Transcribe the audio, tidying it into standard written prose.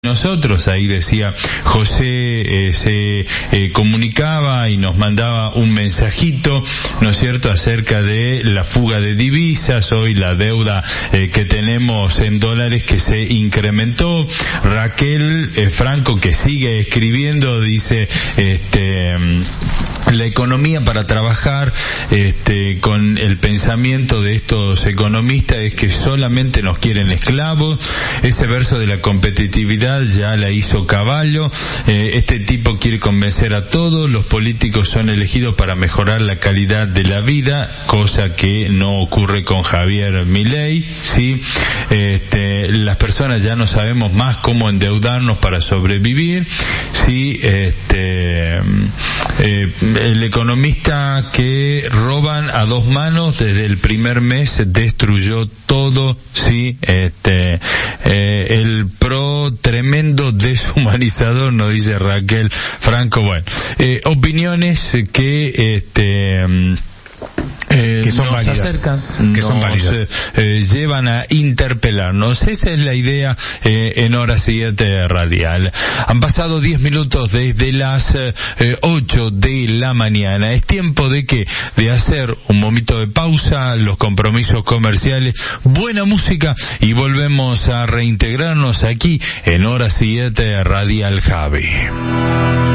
nosotros. Ahí decía José, se comunicaba y nos mandaba un mensajito, ¿no es cierto?, acerca de la fuga de divisas, hoy la deuda que tenemos en dólares que se incrementó. Raquel Franco, que sigue escribiendo, dice, la economía para trabajar con el pensamiento de estos economistas es que solamente nos quieren esclavos. Ese verso de la competitividad ya la hizo Caballo. Este tipo quiere convencer a todos. Los políticos son elegidos para mejorar la calidad de la vida, cosa que no ocurre con Javier Milei, ¿sí? Las personas ya no sabemos más cómo endeudarnos para sobrevivir, ¿sí? El economista que roban a dos manos desde el primer mes destruyó todo, ¿sí? El pro tremendo deshumanizador, nos dice Raquel Franco. Bueno, opiniones que son válidas, llevan a interpelarnos. Esa es la idea en Hora 7 Radial. Han pasado 10 minutos desde las 8 de la mañana. Es tiempo de hacer un momento de pausa, los compromisos comerciales, buena música, y volvemos a reintegrarnos aquí en Hora 7 Radial Javi.